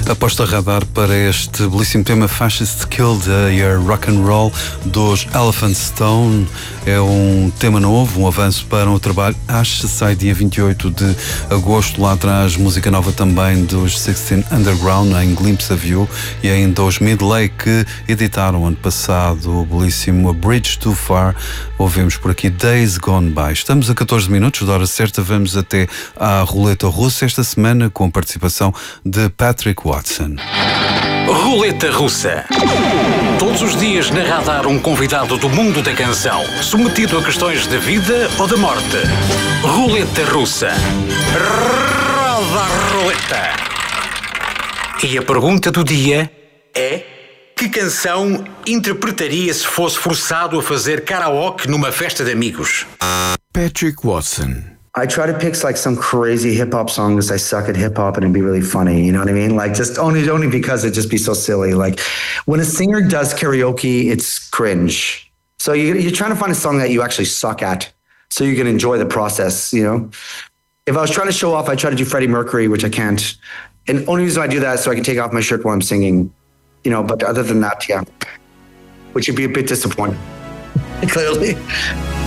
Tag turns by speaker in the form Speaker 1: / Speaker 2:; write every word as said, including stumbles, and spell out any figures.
Speaker 1: Aposta radar para este belíssimo tema Fascist Killed Your Rock and Roll dos Elephant Stone. É um tema novo, um avanço para um trabalho. Acho que sai dia vinte e oito de agosto. Lá traz música nova também dos Sixteen Underground em Glimpse of You e ainda os Midley, que editaram ano passado o belíssimo A Bridge Too Far. Ouvimos por aqui Days Gone By. Estamos a catorze minutos da hora certa. Vamos até à roleta russa esta semana com a participação de Patrick Watson.
Speaker 2: Roleta Russa. Todos os dias na Radar um convidado do mundo da canção, submetido a questões de vida ou de morte. Roleta Russa. Roda a roleta. E a pergunta do dia é: que canção interpretaria se fosse forçado a fazer karaoke numa festa de amigos?
Speaker 3: Patrick Watson.
Speaker 4: I try to pick like some crazy hip hop song because I suck at hip hop and it'd be really funny. You know what I mean? Like just only only because it'd just be so silly. Like when a singer does karaoke, it's cringe. So you, you're trying to find a song that you actually suck at, so you can enjoy the process. You know, if I was trying to show off, I try to do Freddie Mercury, which I can't. And only reason I do that is so I can take off my shirt while I'm singing. You know, but other than that, yeah, which would be a bit disappointing. Clearly.